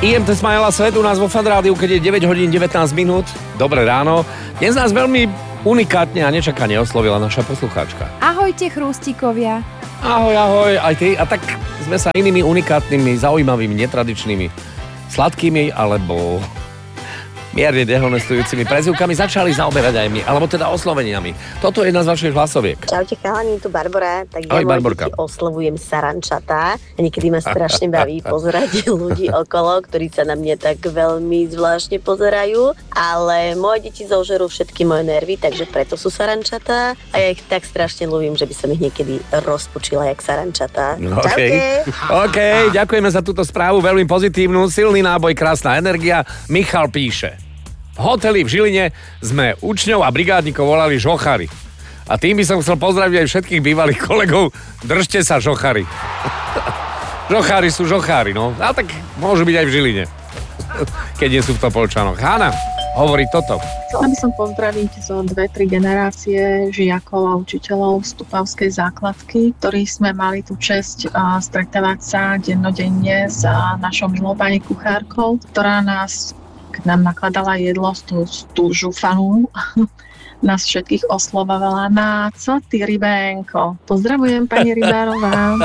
IMT Smajla Svet u nás vo Fan Rádiu, keď je 9 hodín 19 minút. Dobré ráno. Dnes nás veľmi unikátne a nečakane oslovila naša poslucháčka. Ahojte, chrústikovia. Ahoj, aj ty. A tak sme sa inými unikátnymi, zaujímavými, netradičnými, sladkými alebo mierne dehonestujúcimi prezývkami začali zaoberať aj my, alebo teda osloveniami. Toto je jedna z vašich hlasoviek. Čaute chalani, tu Barbara. Tak Ahoj, ja Barborka. deti oslovujem sarančatá. A niekedy ma strašne baví pozerať ľudí okolo, ktorí sa na mňa tak veľmi zvláštne pozerajú. Ale moje deti zožerú všetky moje nervy, takže preto sú sarančatá. A ja ich tak strašne ľúbim, že by som ich niekedy rozpučila jak sarančatá. Čaute. OK, ďakujeme za túto správu, veľmi pozitívnu, silný náboj, krásna energia. Michal píše: v hoteli v Žiline sme učňov a brigádnikov volali žochári. A tým by som chcel pozdraviť aj všetkých bývalých kolegov. Držte sa, žochári. Žochári sú žochári, no. A tak môžu byť aj v Žiline. Keď nie sú v Topolčanoch. Hána hovorí toto. Chcela by som pozdraviť zo 2-3 generácie žiakov a učiteľov z Tupavskej základky, ktorí sme mali tú česť stretávať sa dennodenne s našou milou pani kuchárkou, ktorá nás k nám nakladala jedlo z tú žufanu. Nás všetkých oslovovala na co ty, rybénko. Pozdravujem, pani Rybárová.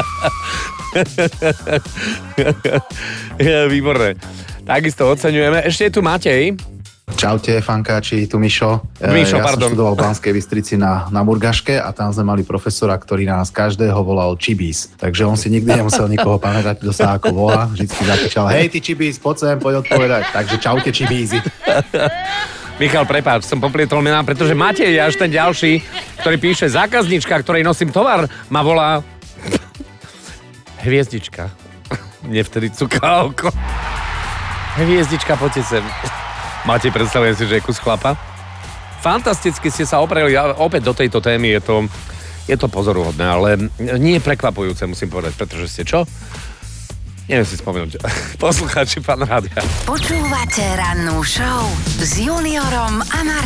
Výborné. Takisto oceňujeme. Ešte je tu Matej. Čaute, fankáči, tu Mišo. Mišo, ja pardon. som študoval v Banskej Bystrici na Murgaške a tam sme mali profesora, ktorý nás každého volal Čibís. Takže on si nikdy nemusel nikoho pamätať, kto sa ako volá. Vždycky zakričal: hej ty Čibís, poď sem, poď odpovedať. Takže čaute Čibízi. Michal, prepáč, som poplietol mená, pretože Matej je až ten ďalší, ktorý píše: zákaznička, ktorej nosím tovar, ma volá Hviezdička. Mne vtedy cuká oko. Hviezdička, poďte sem. Matej, predstavujem si, že je kus chlapa. Fantasticky ste sa opreli opäť do tejto témy, je to pozoruhodné, ale nie prekvapujúce, musím povedať, pretože ste čo? Neviem si spomenúť. Poslucháči Fan Rádia. Počúvate rannú show s Juniorom a Martinom.